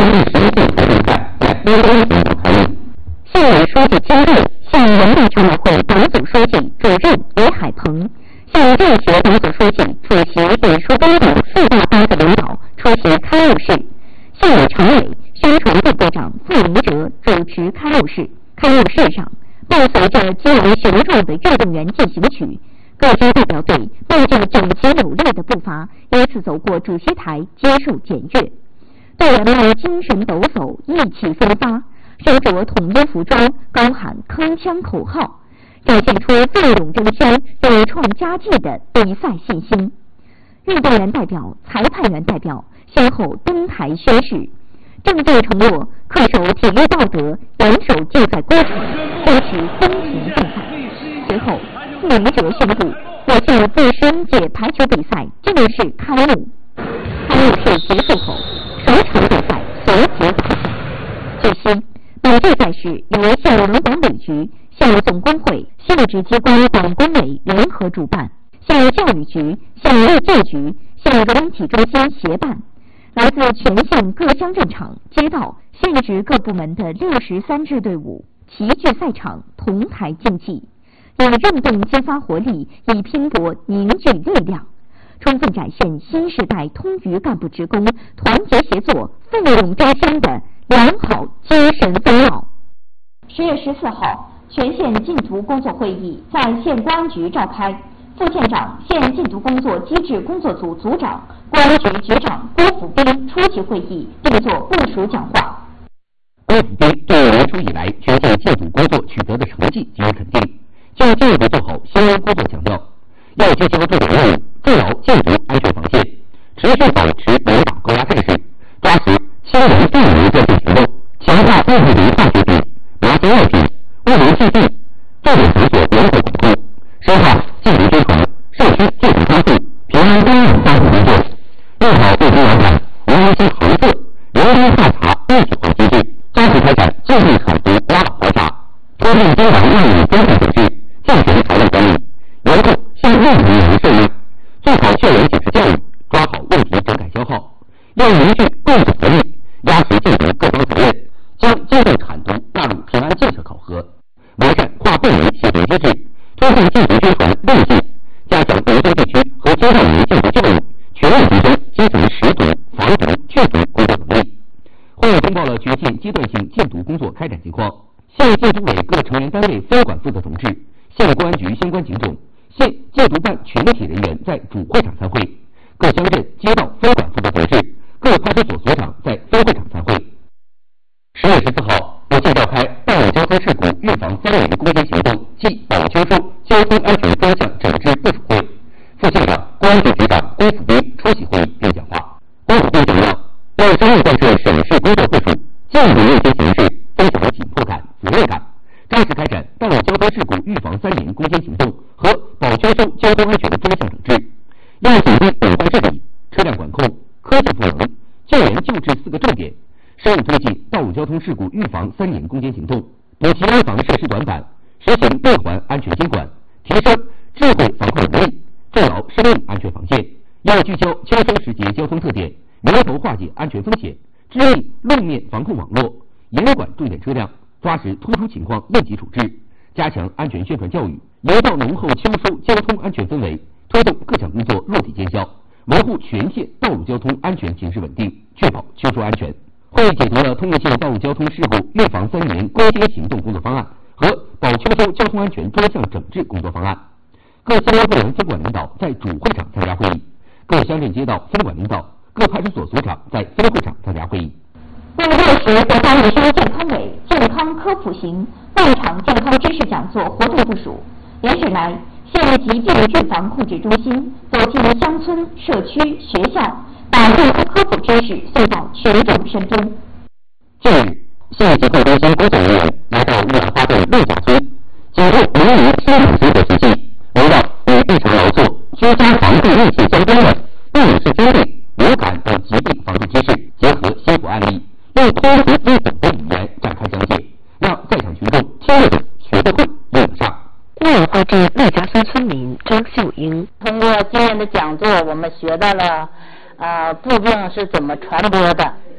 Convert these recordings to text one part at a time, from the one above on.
历史性活动赛在乌东全国开幕。县委书记金瑞向人大常委会党组书记、主任李海鹏，向政协党组书记、主席李树东等4大班子领导出席开幕式。县委常委、宣传部部长傅明哲主持开幕式。开幕式上，伴随着激昂雄壮的运动员进行曲，各支代表队伴着整齐有力的步伐，依次走过主席台，接受检阅。队员们精神抖擞，意气风发，身着统一服装，高喊铿锵口号，展现出奋勇争先、勇创佳绩的比赛信心。运动员代表、裁判员代表先后登台宣誓，郑重承诺恪守体育道德，严守竞赛规程，坚持公平竞赛。随后，傅明哲宣布我县自身解排球比赛正式开幕。开幕式结束后，首场比赛随即打响。据悉，本届赛事由县文管理局、县总工会、县直机关管工委联合主办，县教育局、县卫健局、县软体中心协办。来自全县各乡镇场、街道、县直各部门的63支队伍齐聚赛场，同台竞技，以运动激发活力，以拼搏凝聚力量，充分展现新时代通渝干部职工团结协作、奋勇争先的良好精神风貌。10月14号，全县禁毒工作会议在县公安局召开。副县长、县禁毒工作机制工作组组长、公安局局长郭福斌出席会议，并作部署讲话。 郭福斌对年初以来全县禁毒工作取得的成绩给予肯定，就进一步做好相关工作强调，要聚焦重点任务，筑牢禁毒安全防线，持续保持严打高压态势，抓实青年病人专项行动，强化物质零化学品、麻醉药品、物流器具、重点场所严格管控，深化禁毒宣传、社区健康康复、平安公益大型工作，用好卫生网管、无人机恒测、人工化查一体化机制，加速开展禁毒产毒拉网排查，推进监管药物监控整治，健全材料管理，严控向未成年人售卖，做好校园警示教育，抓好问题整改消耗，要凝聚共同合力，压实禁毒各方责任，将禁毒产毒纳入平安建设考核，完善跨部门协同机制，推进禁毒宣传路径，加强农村地区和青少年禁毒教育，全面提升基层识毒、防毒、去毒工作能力。会议通报了全县阶段性禁毒工作开展情况，县禁毒委各成员单位分管负责同志、县公安局相关警种、县禁毒办全体人员在主会场参会，各乡镇街道分管负责同志、各派出所所长在分会场参会。10月14号，我县召开道路交通事故预防3年攻坚行动暨保秋收交通安全专项整治部署会，副县长、公安局局长郭福斌出席会议并讲话。郭福斌强调，要深入贯彻省市工作部署，禁毒优先形势，增强紧迫感、责任感，扎实开展道路交通事故预防3年攻坚行动和保秋收交通安全专项整治。要紧密本贯治理、车辆管控、科技赋能、救援救治4个重点，深入推进道路交通事故预防3年攻坚行动，补齐安防设施短板，实行内环安全监管，提升智慧防控能力，筑牢生命安全防线。要聚焦秋收时节交通特点，源头化解安全风险，致力路面防控网络，严管重点车辆，抓实突出情况应急处置，加强安全宣传教育，营造浓厚秋收交通安全氛围，推动各项工作落地见效，维护全县道路交通安全形势稳定，确保秋收安全。会议解读了通用县道路交通事故预防3年攻坚行动工作方案和保秋收交通安全专项整治工作方案。各相关部门分管领导在主会场参加会议，各乡镇街道分管领导、各派出所所长在分会场参加会议。 为落实国家卫生健康委健康科普型万场健康知识讲座活动部署，连日来，县疾病预防控制中心走进乡村、社区、学校，把健康科普知识送到群众身边。 近日，县疾控中心工作人员来到玉兰花镇陆家村，紧入农民辛苦生活实际，围绕与日常劳作、居家防护密切相关的不免式疾病、流感等疾病防治知识，结合鲜活案例，用通俗易懂的语言展开讲解，让在场群众听得懂、学得会、用得上。 玉兰花镇陆家村村民张秀英通过今天的讲座，我们学到了，疾病是怎么传播的，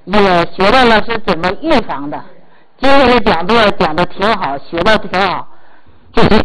也学到了是怎么预防的。今天的讲座讲的挺好，学到挺好。 近期